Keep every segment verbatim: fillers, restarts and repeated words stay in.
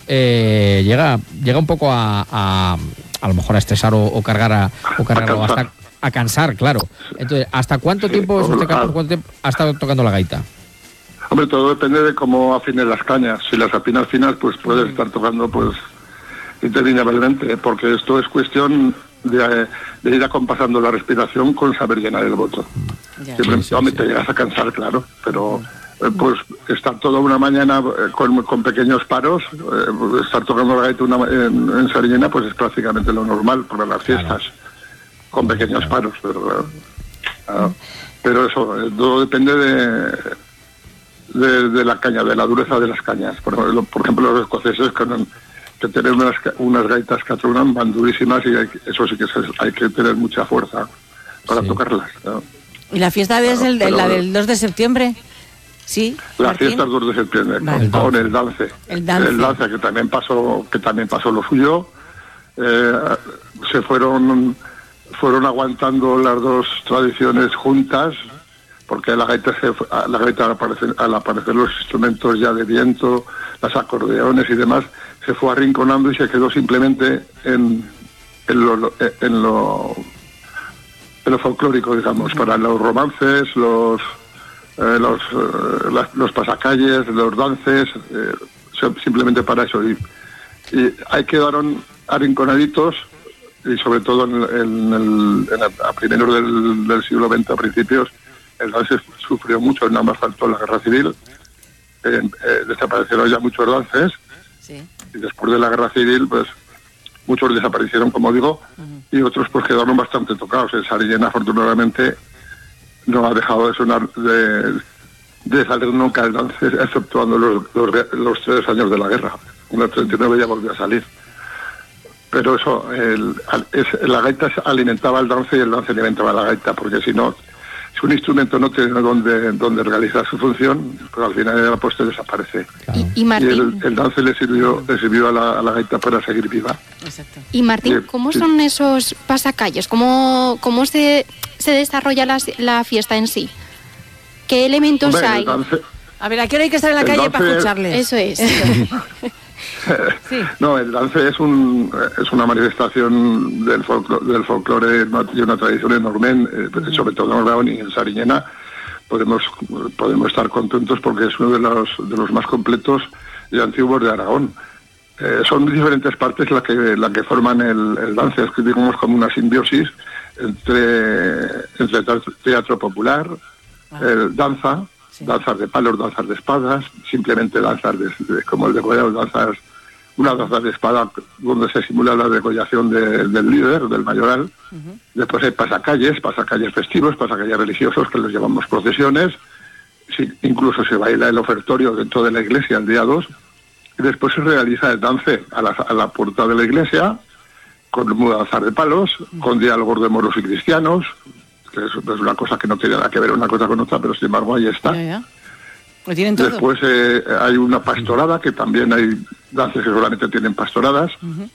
eh, llega llega un poco a, a a lo mejor a estresar o, o cargar a, o cargar a, hasta a cansar, claro. Entonces, ¿hasta cuánto sí, tiempo es usted capaz, cuánto tiempo ha estado tocando la gaita? Hombre, todo depende de cómo afines las cañas. Si las afinas finas, pues puedes estar tocando pues interminablemente, porque esto es cuestión de, de ir acompasando la respiración con saber llenar el boto. Ya, Siempre, sí, sí, te sí. llegas a cansar, claro, pero eh, pues estar toda una mañana eh, con, con pequeños paros, eh, estar tocando la gaita una, en, en Sariñena, pues es prácticamente lo normal para las fiestas, claro. con pequeños claro. paros, pero, uh, pero eso, eh, todo depende de, de, de la caña, de la dureza de las cañas. Por ejemplo, por ejemplo los escoceses con que tienen unas, unas gaitas que atrunan, van durísimas, y hay, eso sí que es, hay que tener mucha fuerza para sí. tocarlas, ¿no? ¿Y la fiesta es el, pero, la del dos de septiembre? Sí. La Martín. fiesta es dos de septiembre, vale. con, con el dance. El dance. El dance que también pasó, que también pasó lo suyo. Eh, se fueron fueron aguantando las dos tradiciones juntas, porque la gaita, se, la gaita al, aparecer, al aparecer los instrumentos ya de viento, las acordeones y demás, se fue arrinconando y se quedó simplemente en, en lo, en lo en lo folclórico, digamos, uh-huh. para los romances, los eh, los, eh, las, los pasacalles, los dances, eh, simplemente para eso. Y, y ahí quedaron arrinconaditos, y sobre todo en, en el, en el, a primeros del, del siglo veinte, a principios, el dance sufrió mucho, nada más faltó la guerra civil, eh, eh, desaparecieron ya muchos dances, sí. y después de la guerra civil, pues muchos desaparecieron, como digo, uh-huh. y otros pues quedaron bastante tocados. En Sariñena, afortunadamente, no ha dejado de sonar, de, de salir nunca el dance, exceptuando los, los, los tres años de la guerra. En el treinta y nueve ya volvió a salir. Pero eso, el, es, la gaita alimentaba el dance y el dance alimentaba la gaita, porque si no, si un instrumento no tiene donde, donde realizar su función, pues al final de la poste desaparece. Claro. Y, y, Martín, y el, el dance le sirvió, le sirvió a, la, a la gaita para seguir viva. Exacto. Y Martín, ¿cómo sí. son esos pasacalles? ¿Cómo, cómo se, se desarrolla la, la fiesta en sí? ¿Qué elementos Hombre, hay? Dance, a ver, ¿a qué hora hay que estar en la calle para escucharles? Eso es. sí. No, el dance es un es una manifestación del folclore, del folclore y una tradición enorme, eh, sobre todo en Aragón y en Sariñena. Podemos podemos estar contentos porque es uno de los de los más completos y antiguos de Aragón. Eh, son diferentes partes las que la que forman el, el dance, es que digamos como una simbiosis entre entre teatro popular, ah. el danza. Sí. Danzas de palos, danzas de espadas, simplemente danzas de, de, como el degollado, danzas, una danza de espada donde se simula la degollación de, del líder, del mayoral. Uh-huh. Después hay pasacalles, pasacalles festivos, pasacalles religiosos, que los llamamos procesiones. Sí, incluso se baila el ofertorio dentro de la iglesia el día dos. Y después se realiza el dance a la, a la puerta de la iglesia, con mudanzas de palos, uh-huh. con diálogos de moros y cristianos, que es, es una cosa que no tiene nada que ver una cosa con otra, pero sin embargo ahí está. Ya, ya. Lo tienen todo. Después eh, hay una pastorada, que también hay danzas que solamente tienen pastoradas. Uh-huh.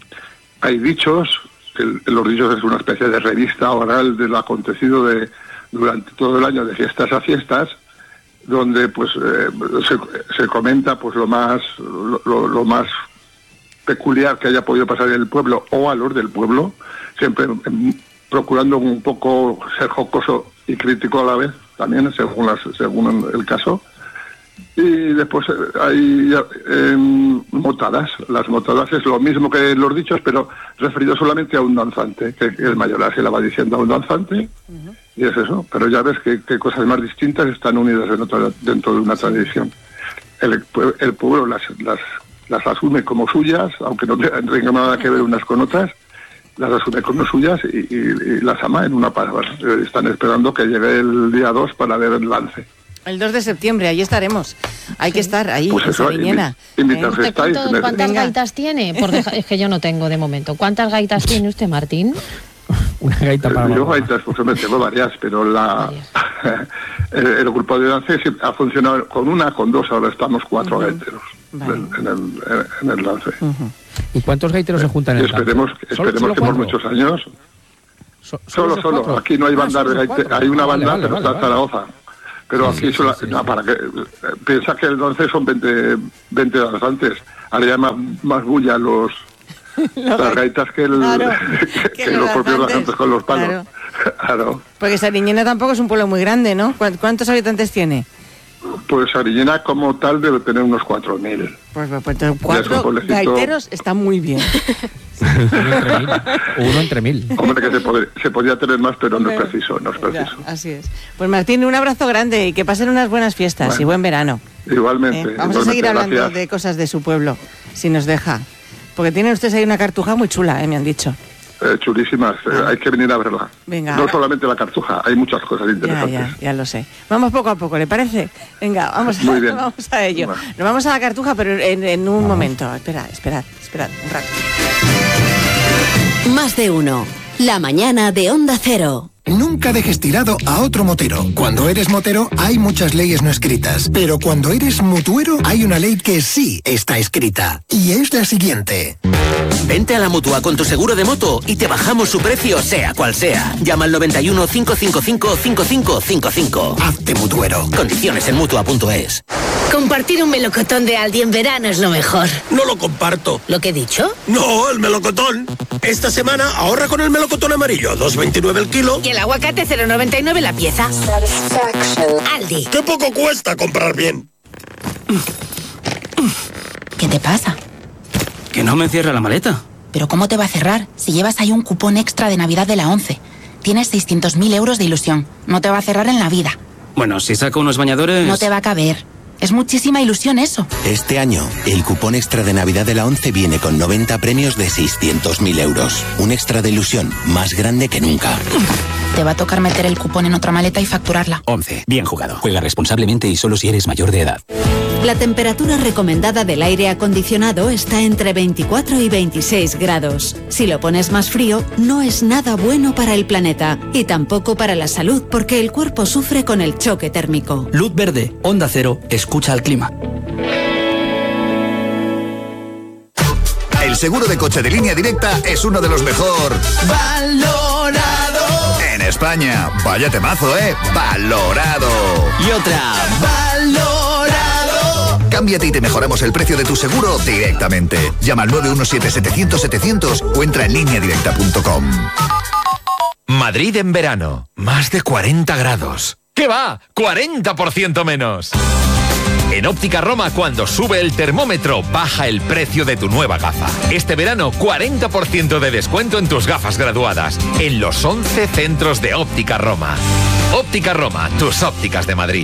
Hay dichos, que el, los dichos es una especie de revista oral de lo acontecido de durante todo el año, de fiestas a fiestas, donde pues eh, se, se comenta pues lo más lo, lo, lo más peculiar que haya podido pasar en el pueblo o a los del pueblo, siempre en, procurando un poco ser jocoso y crítico a la vez, también según las, según el caso. Y después hay eh, motadas. Las motadas es lo mismo que los dichos, pero referido solamente a un danzante, que, que el mayoral se la va diciendo a un danzante, uh-huh. y es eso. Pero ya ves que, que cosas más distintas están unidas en otra, dentro de una tradición. El, el pueblo las, las, las asume como suyas, aunque no tengan nada que ver unas con otras, las asume como suyas y, y, y las ama en una palabra. Están esperando que llegue el día dos para ver el lance. El dos de septiembre, ahí estaremos. Hay que estar ahí, pues en Sariñena. Invitados ¿Eh? estáis. ¿Cuántas Venga. gaitas tiene? Porque es que yo no tengo de momento. ¿Cuántas gaitas tiene usted, Martín? Una gaita para Yo gaitas, pues me tengo varias, pero la el, el grupo de dance ha funcionado con una, con dos, ahora estamos cuatro uh-huh. gaiteros vale. en, en, el, en el dance. Uh-huh. ¿Y cuántos gaiteros eh, se juntan en el esperemos, dance? Esperemos ¿Solo, que por muchos años. So, solo, solo. solo. Aquí no hay banda de gaiteros. Hay una banda, vale, vale, pero vale, está en Zaragoza. Pero Sí, aquí sí, sola- sí, sí, no, sí. para que piensa que el once son veinte, veinte danzantes. Ahora ya más, más bulla los las gaitas que, el, Claro, que, que que los los propios danzantes. danzantes con los palos. Claro. Claro. Porque Sariñena tampoco es un pueblo muy grande, ¿no? ¿Cuán- ¿Cuántos habitantes tiene? Pues Arillena como tal debe tener unos cuatro mil. Pues, pues, pues, cuatro pueblecito. gaiteros está muy bien. Uno entre mil. Uno entre mil. Hombre, que se, pod- se podía tener más, pero no es Hombre, preciso, no es Ya, preciso. así es. Pues Martín, un abrazo grande y que pasen unas buenas fiestas Bueno. y buen verano. Igualmente. ¿eh? Vamos igualmente, a seguir hablando gracias. de cosas de su pueblo, si nos deja. Porque tienen ustedes ahí una cartuja muy chula, ¿eh? Me han dicho. Eh, chulísimas, eh, hay que venir a verla. Venga, no ahora- solamente la cartuja, hay muchas cosas Ya, interesantes. ya, ya lo sé. Vamos poco a poco, ¿le parece? Venga, vamos a, Muy bien. vamos a ello. Bueno. Nos vamos a la cartuja, pero en, en un momento. Espera, esperad, esperad, un rato. Más de uno. La mañana de Onda Cero. Nunca dejes tirado a otro motero. Cuando eres motero hay muchas leyes no escritas, pero cuando eres mutuero hay una ley que sí está escrita. Y es la siguiente. Vente a la Mutua con tu seguro de moto y te bajamos su precio sea cual sea. Llama al noventa y uno, cinco cinco cinco, cinco cinco cinco cinco. Hazte mutuero. Condiciones en mutua punto es. Compartir un melocotón de Aldi en verano es lo mejor. No lo comparto. ¿Lo que he dicho? No, el melocotón. Esta semana ahorra con el melocotón amarillo, dos veintinueve el kilo. Y el aguacate cero noventa y nueve la pieza. Aldi. ¡Qué poco cuesta comprar bien! ¿Qué te pasa? Que no me cierra la maleta. ¿Pero cómo te va a cerrar si llevas ahí un cupón extra de Navidad de la ONCE? Tienes seiscientos mil euros de ilusión. No te va a cerrar en la vida. Bueno, si saco unos bañadores... No te va a caber. Es muchísima ilusión eso. Este año, el cupón extra de Navidad de la ONCE viene con noventa premios de seiscientos mil euros. Un extra de ilusión más grande que nunca. Te va a tocar meter el cupón en otra maleta y facturarla. once. Bien jugado. Juega responsablemente y solo si eres mayor de edad. La temperatura recomendada del aire acondicionado está entre veinticuatro y veintiséis grados. Si lo pones más frío, no es nada bueno para el planeta y tampoco para la salud porque el cuerpo sufre con el choque térmico. Luz verde, Onda Cero, escucha al clima. El seguro de coche de Línea Directa es uno de los mejor valorado en España. Vaya temazo, ¿eh? Valorado. Y otra. Valorado. Cámbiate y te mejoramos el precio de tu seguro directamente. Llama al nueve uno siete, setecientos, setecientos o entra en línea directa punto com. Madrid en verano. Más de cuarenta grados. ¿Qué va? cuarenta por ciento menos. En Óptica Roma, cuando sube el termómetro, baja el precio de tu nueva gafa. Este verano, cuarenta por ciento de descuento en tus gafas graduadas. En los once centros de Óptica Roma. Óptica Roma, tus ópticas de Madrid.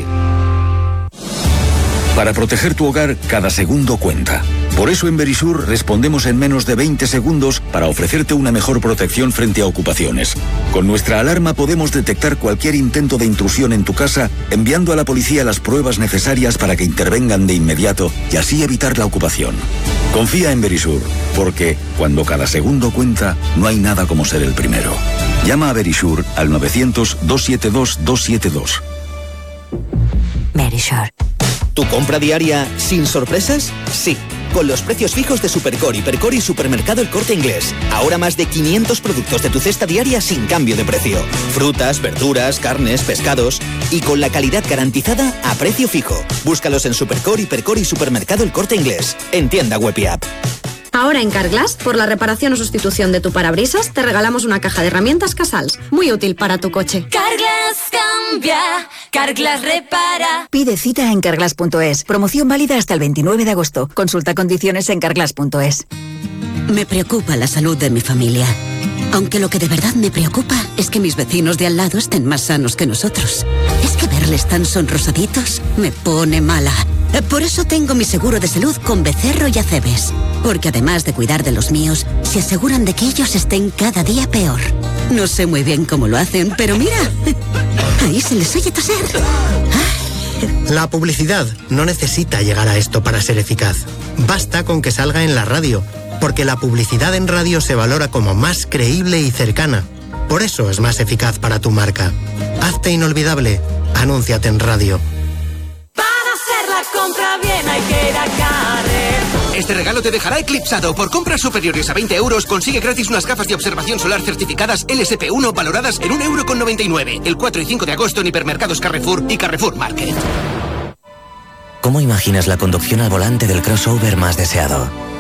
Para proteger tu hogar, cada segundo cuenta. Por eso en Verisur respondemos en menos de veinte segundos para ofrecerte una mejor protección frente a ocupaciones. Con nuestra alarma podemos detectar cualquier intento de intrusión en tu casa, enviando a la policía las pruebas necesarias para que intervengan de inmediato y así evitar la ocupación. Confía en Verisur, porque cuando cada segundo cuenta, no hay nada como ser el primero. Llama a Verisur al novecientos, doscientos setenta y dos, doscientos setenta y dos. Verisur. ¿Tu compra diaria sin sorpresas? Sí. Con los precios fijos de Supercore, Hipercor y Supermercado El Corte Inglés. Ahora más de quinientos productos de tu cesta diaria sin cambio de precio. Frutas, verduras, carnes, pescados. Y con la calidad garantizada a precio fijo. Búscalos en Supercore, Hipercor y Supermercado El Corte Inglés. En tienda web y app. Ahora en Carglass, por la reparación o sustitución de tu parabrisas, te regalamos una caja de herramientas Casals. Muy útil para tu coche. Carglass cambia, Carglass repara. Pide cita en carglass punto es. Promoción válida hasta el veintinueve de agosto. Consulta condiciones en carglass punto es. Me preocupa la salud de mi familia. Aunque lo que de verdad me preocupa es que mis vecinos de al lado estén más sanos que nosotros. Es que verles tan sonrosaditos me pone mala. Por eso tengo mi seguro de salud con Becerro y Acebes. Porque además de cuidar de los míos, se aseguran de que ellos estén cada día peor. No sé muy bien cómo lo hacen, pero mira, ahí se les oye toser. La publicidad no necesita llegar a esto para ser eficaz. Basta con que salga en la radio, porque la publicidad en radio se valora como más creíble y cercana. Por eso es más eficaz para tu marca. Hazte inolvidable. Anúnciate en radio. Para hacer la compra bien hay que ir a Carrefour. Este regalo te dejará eclipsado. Por compras superiores a veinte euros, consigue gratis unas gafas de observación solar certificadas L S P uno valoradas en un euro con noventa y nueve. El cuatro y cinco de agosto en hipermercados Carrefour y Carrefour Market. ¿Cómo imaginas la conducción al volante del crossover más deseado?